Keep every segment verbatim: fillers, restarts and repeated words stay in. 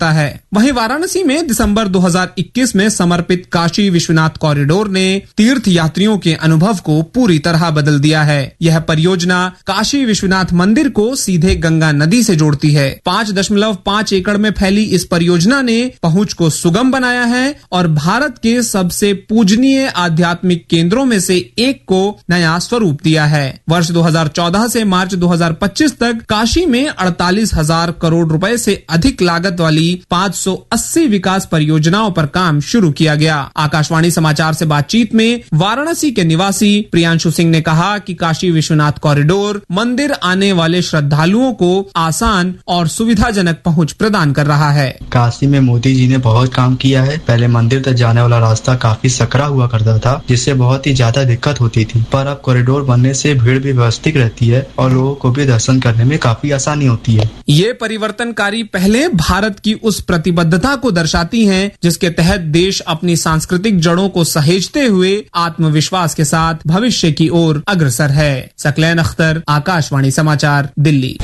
सकता है। वहीं वाराणसी में दिसंबर दो हज़ार इक्कीस में समर्पित काशी विश्वनाथ कॉरिडोर ने तीर्थ यात्रियों के अनुभव को पूरी तरह बदल दिया है। यह परियोजना काशी विश्वनाथ मंदिर को सीधे गंगा नदी से जोड़ती है। पाँच दशमलव पाँच एकड़ में फैली इस परियोजना ने पहुंच को सुगम बनाया है और भारत के सबसे पूजनीय आध्यात्मिक केंद्रों में से एक को नया स्वरूप दिया है। वर्ष दो हज़ार चौदह से मार्च दो हज़ार पच्चीस तक काशी में अड़तालीस हजार करोड़ रुपए से अधिक लागत वाली पाँच सौ अस्सी विकास परियोजनाओं पर काम शुरू किया गया। आकाशवाणी समाचार से बातचीत में वाराणसी के निवासी प्रियांशु सिंह ने कहा कि काशी विश्वनाथ कॉरिडोर मंदिर आने वाले श्रद्धालुओं को आसान और सुविधाजनक पहुंच प्रदान कर रहा है। काशी में मोदी जी ने बहुत काम किया है। पहले मंदिर तक जाने वाला रास्ता काफी सकरा हुआ करता था, जिससे बहुत ही ज्यादा दिक्कत होती थी, पर अब कॉरिडोर बनने से भीड़ भी व्यवस्थित रहती है और लोगों को भी दर्शन करने में काफी आसानी होती है। ये परिवर्तनकारी पहले भारत की उस प्रतिबद्धता को दर्शाती हैं जिसके तहत देश अपनी सांस्कृतिक जड़ों को सहेजते हुए आत्मविश्वास के साथ भविष्य की ओर अग्रसर है। सकलैन अख्तर, आकाशवाणी समाचार, दिल्ली।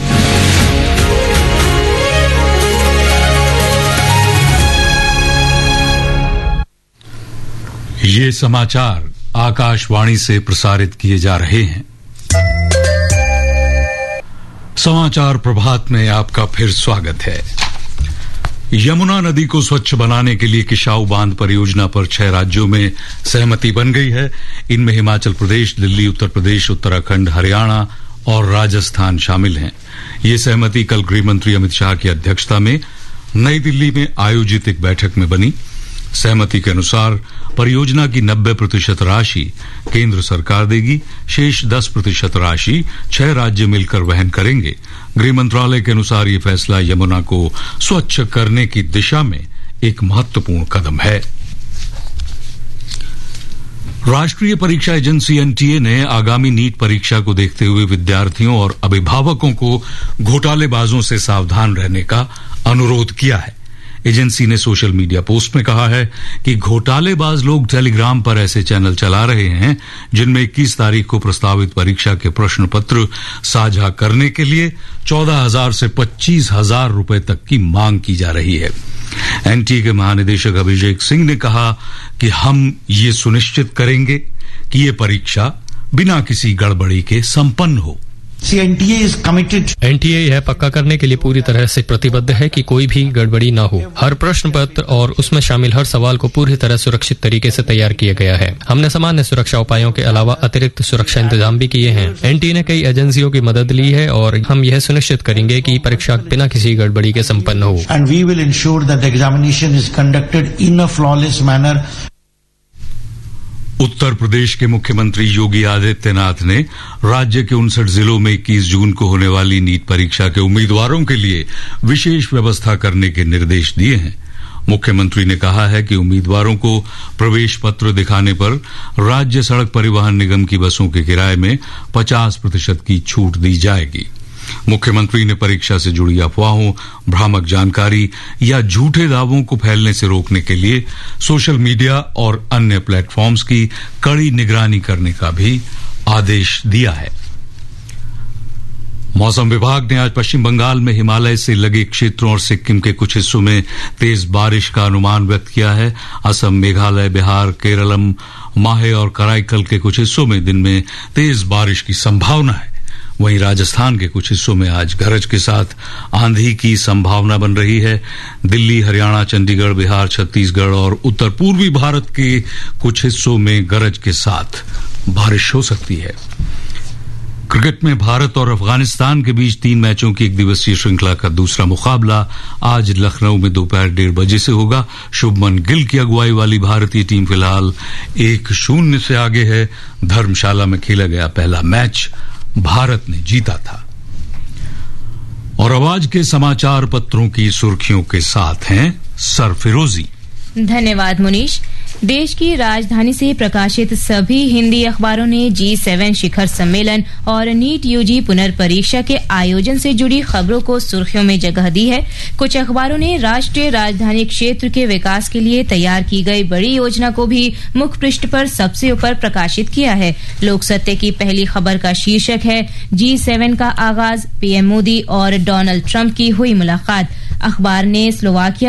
ये समाचार आकाशवाणी से प्रसारित किए जा रहे हैं। समाचार प्रभात में आपका फिर स्वागत है। यमुना नदी को स्वच्छ बनाने के लिए किशाऊ बांध परियोजना पर छह राज्यों में सहमति बन गई है। इनमें हिमाचल प्रदेश, दिल्ली, उत्तर प्रदेश, उत्तराखंड, हरियाणा और राजस्थान शामिल हैं। ये सहमति कल गृह मंत्री अमित शाह की अध्यक्षता में नई दिल्ली में आयोजित एक बैठक में बनी। सहमति के अनुसार परियोजना की नब्बे प्रतिशत राशि केंद्र सरकार देगी, शेष दस प्रतिशत राशि छह राज्य मिलकर वहन करेंगे। गृह मंत्रालय के अनुसार ये फैसला यमुना को स्वच्छ करने की दिशा में एक महत्वपूर्ण कदम है। राष्ट्रीय परीक्षा एजेंसी एनटीए ने आगामी नीट परीक्षा को देखते हुए विद्यार्थियों और अभिभावकों को घोटालेबाजों से सावधान रहने का अनुरोध किया है। एजेंसी ने सोशल मीडिया पोस्ट में कहा है कि घोटालेबाज लोग टेलीग्राम पर ऐसे चैनल चला रहे हैं जिनमें इक्कीस तारीख को प्रस्तावित परीक्षा के प्रश्न पत्र साझा करने के लिए चौदह हजार से पच्चीस हजार रुपए तक की मांग की जा रही है। एनटीए के महानिदेशक अभिषेक सिंह ने कहा कि हम ये सुनिश्चित करेंगे कि ये परीक्षा बिना किसी गड़बड़ी के संपन्न हो। NTA is committed. एनटीए यह पक्का करने के लिए पूरी तरह से प्रतिबद्ध है कि कोई भी गड़बड़ी न हो। हर प्रश्न पत्र और उसमें शामिल हर सवाल को पूरी तरह सुरक्षित तरीके से तैयार किया गया है। हमने सामान्य सुरक्षा उपायों के अलावा अतिरिक्त सुरक्षा इंतजाम भी किए हैं। एनटीए ने कई एजेंसियों की मदद ली है और हम यह सुनिश्चित करेंगे कि परीक्षा बिना किसी गड़बड़ी के संपन्न हो। And we will ensure that the examination is conducted in a flawless manner. Uttar Pradesh के मुख्यमंत्री योगी आदित्यनाथ ने राज्य के उनसठ जिलों में इक्कीस जून को होने वाली नीट परीक्षा के उम्मीदवारों के लिए विशेष व्यवस्था करने के निर्देश दिए हैं। मुख्यमंत्री ने कहा है कि उम्मीदवारों को प्रवेश पत्र दिखाने पर राज्य सड़क परिवहन निगम की बसों के किराए में पचास प्रतिशत की छूट दी जाएगी। मुख्यमंत्री ने परीक्षा से जुड़ी अफवाहों, भ्रामक जानकारी या झूठे दावों को फैलने से रोकने के लिए सोशल मीडिया और अन्य प्लेटफॉर्म्स की कड़ी निगरानी करने का भी आदेश दिया है। मौसम विभाग ने आज पश्चिम बंगाल में हिमालय से लगे क्षेत्रों और सिक्किम के कुछ हिस्सों में तेज बारिश का अनुमान व्यक्त किया है। असम, मेघालय, बिहार, केरलम, माहे और कराईकल के कुछ हिस्सों में दिन में तेज बारिश की संभावना है। वहीं राजस्थान के कुछ हिस्सों में आज गरज के साथ आंधी की संभावना बन रही है। दिल्ली, हरियाणा, चंडीगढ़, बिहार, छत्तीसगढ़ और उत्तर पूर्वी भारत के कुछ हिस्सों में गरज के साथ बारिश हो सकती है। क्रिकेट में भारत और अफगानिस्तान के बीच तीन मैचों की एक दिवसीय श्रृंखला का दूसरा मुकाबला आज लखनऊ में दोपहर डेढ़ बजे से होगा। शुभमन गिल की अगुवाई वाली भारतीय टीम फिलहाल एक शून्य से आगे है। धर्मशाला में खेला गया पहला मैच भारत ने जीता था। और अब आज के समाचार पत्रों की सुर्खियों के साथ हैं सरफिरोजी। धन्यवाद मुनीश। देश की राजधानी से प्रकाशित सभी हिंदी अखबारों ने जी सेवन शिखर सम्मेलन और नीट यूजी पुनर्परीक्षा के आयोजन से जुड़ी खबरों को सुर्खियों में जगह दी है। कुछ अखबारों ने राष्ट्रीय राजधानी क्षेत्र के विकास के लिए तैयार की गई बड़ी योजना को भी मुख्य पृष्ठ पर सबसे ऊपर प्रकाशित किया है। लोक सत्य की पहली खबर का शीर्षक है जी सेवन का आगाज, पीएम मोदी और डोनाल्ड ट्रंप की हुई मुलाकात। अखबार ने स्लोवाकिया